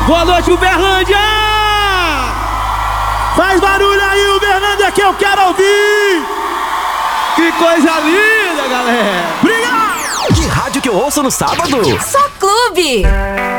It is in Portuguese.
Boa noite, Uberlândia! Faz barulho aí, Uberlândia, que eu quero ouvir! Que coisa linda, galera! Obrigado! Que rádio que eu ouço no sábado? Só Clube!